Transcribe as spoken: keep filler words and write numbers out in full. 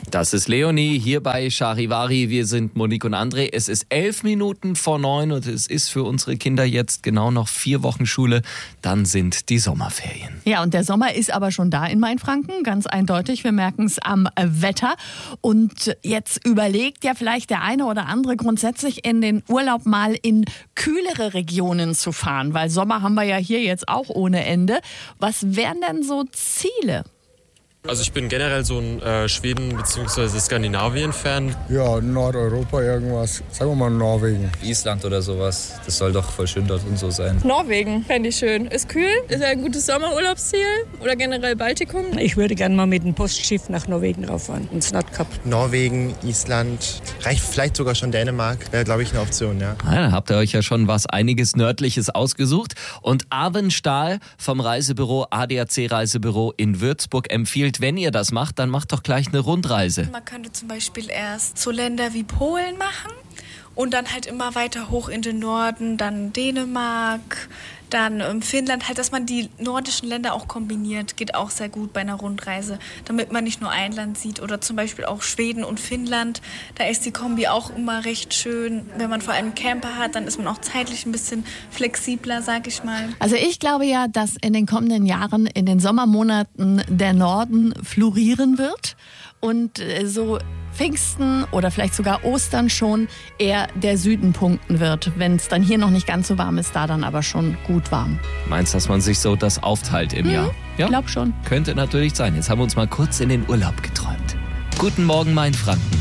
Das ist Leonie hier bei Charivari. Wir sind Monique und André. Es ist elf Minuten vor neun und es ist für unsere Kinder jetzt genau noch vier Wochen Schule. Dann sind die Sommerferien. Ja, und der Sommer ist aber schon da in Mainfranken, ganz eindeutig. Wir merken es am Wetter. Und jetzt überlegt ja vielleicht der eine oder andere grundsätzlich in den Urlaub mal in kühlere Regionen zu fahren, weil Sommer haben wir ja hier jetzt auch ohne Ende. Was wären denn so Ziele? Also ich bin generell so ein äh, Schweden- bzw. Skandinavien-Fan. Ja, Nordeuropa irgendwas. Sagen wir mal Norwegen. Island oder sowas. Das soll doch voll schön dort und so sein. Norwegen fände ich schön. Ist kühl, ist ein gutes Sommerurlaubsziel oder generell Baltikum. Ich würde gerne mal mit dem Postschiff nach Norwegen rauffahren, ins Nordkap. Norwegen, Island, reicht vielleicht sogar schon Dänemark. Wäre, glaube ich, eine Option, ja. Ah, da habt ihr euch ja schon was einiges Nördliches ausgesucht. Und Arwen Stahl vom Reisebüro A D A C Reisebüro in Würzburg empfiehlt, wenn ihr das macht, dann macht doch gleich eine Rundreise. Man könnte zum Beispiel erst so Länder wie Polen machen und dann halt immer weiter hoch in den Norden, dann Dänemark, dann ähm, Finnland, halt, dass man die nordischen Länder auch kombiniert, geht auch sehr gut bei einer Rundreise, damit man nicht nur ein Land sieht oder zum Beispiel auch Schweden und Finnland, da ist die Kombi auch immer recht schön. Wenn man vor allem einen Camper hat, dann ist man auch zeitlich ein bisschen flexibler, sag ich mal. Also ich glaube ja, dass in den kommenden Jahren, in den Sommermonaten der Norden florieren wird und so Pfingsten oder vielleicht sogar Ostern schon eher der Süden punkten wird. Wenn es dann hier noch nicht ganz so warm ist, da dann aber schon gut warm. Meinst du, dass man sich so das aufteilt im Mhm, Jahr? Ja, glaub schon. Könnte natürlich sein. Jetzt haben wir uns mal kurz in den Urlaub geträumt. Guten Morgen, Mainfranken.